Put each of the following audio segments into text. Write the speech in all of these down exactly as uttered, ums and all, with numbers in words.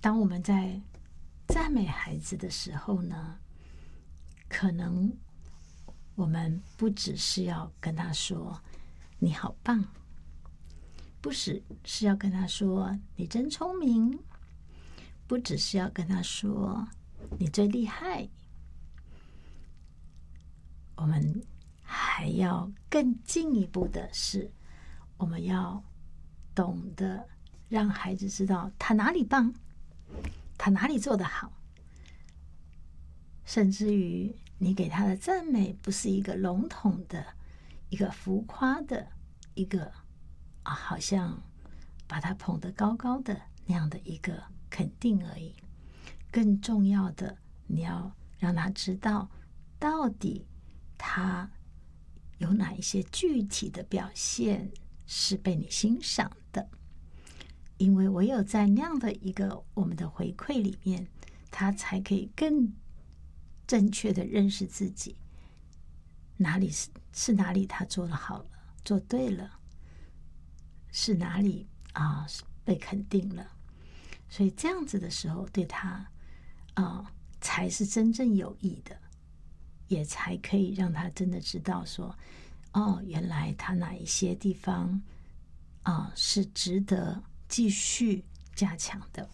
当我们在赞美孩子的时候呢，可能我们不只是要跟他说你好棒，不只是要跟他说你真聪明，不只是要跟他说你最厉害，我们还要更进一步的是，我们要懂得让孩子知道他哪里棒，他哪里做得好，甚至于你给他的赞美不是一个笼统的、一个浮夸的、一个啊，好像把他捧得高高的那样的一个肯定而已。更重要的，你要让他知道到底他有哪一些具体的表现是被你欣赏的，因为唯有在那样的一个我们的回馈里面，他才可以更正确的认识自己，哪里是是哪里他做得好了，做对了，是哪里啊被肯定了。所以这样子的时候，对他啊才是真正有益的，也才可以让他真的知道说，哦，原来他哪一些地方啊是值得继续加强的。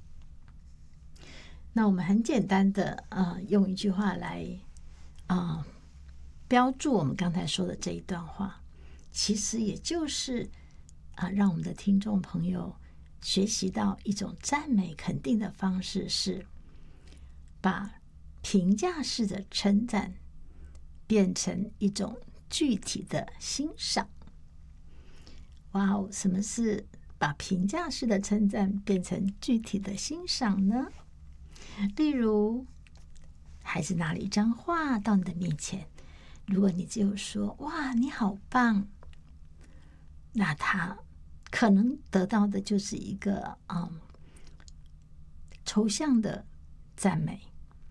那我们很简单的呃用一句话来啊、呃、标注我们刚才说的这一段话，其实也就是啊、呃、让我们的听众朋友学习到一种赞美肯定的方式，是把评价式的称赞变成一种具体的欣赏。哇哦，什么是把评价式的称赞变成具体的欣赏呢？例如，孩子拿了一张画到你的面前，如果你只有说哇你好棒，那他可能得到的就是一个嗯抽象的赞美，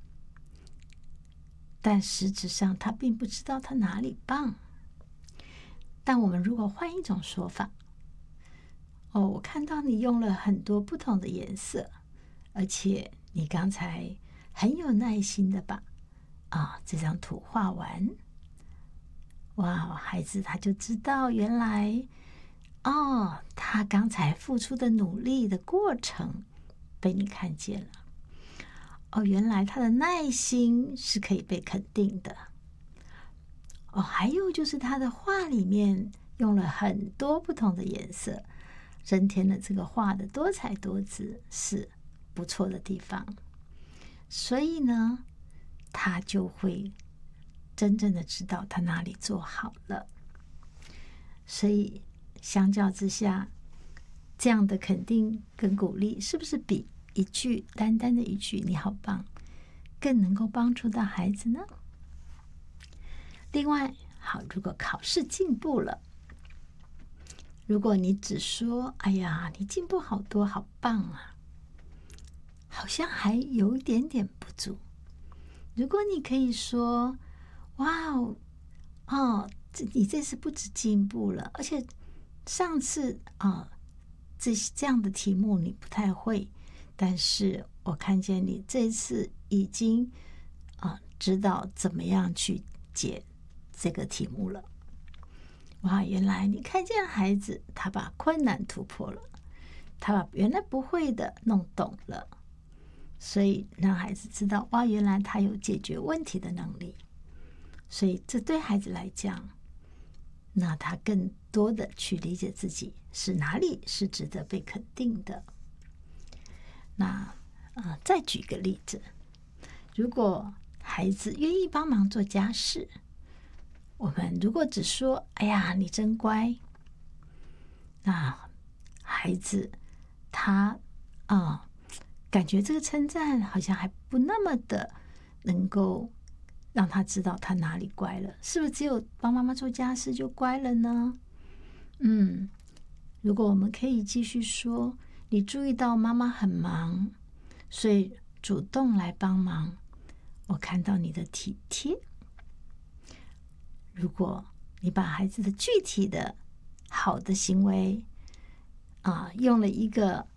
但实质上他并不知道他哪里棒。但我们如果换一种说法，哦，我看到你用了很多不同的颜色，而且你刚才很有耐心的把啊这张图画完。哇，孩子他就知道原来哦，他刚才付出的努力的过程被你看见了。哦，原来他的耐心是可以被肯定的。哦，还有就是他的画里面用了很多不同的颜色，增添了这个画的多彩多姿，是不错的地方。所以呢，他就会真正的知道他哪里做好了。所以相较之下，这样的肯定跟鼓励，是不是比一句单单的一句你好棒更能够帮助到孩子呢？另外，好，如果考试进步了，如果你只说哎呀你进步好多好棒啊，好像还有一点点不足。如果你可以说哇哦哦你这次不止进步了，而且上次啊这这样的题目你不太会，但是我看见你这次已经啊知道怎么样去解这个题目了。哇，原来你看见孩子他把困难突破了，他把原来不会的弄懂了，所以让孩子知道哇原来他有解决问题的能力。所以这对孩子来讲，那他更多的去理解自己是哪里是值得被肯定的。那呃，再举个例子，如果孩子愿意帮忙做家事，我们如果只说哎呀你真乖，那孩子他啊、呃、感觉这个称赞好像还不那么的能够让他知道他哪里乖了。是不是只有帮妈妈做家事就乖了呢？嗯，如果我们可以继续说你注意到妈妈很忙，所以主动来帮忙，我看到你的体贴。如果你把孩子的具体的好的行为啊，用了一个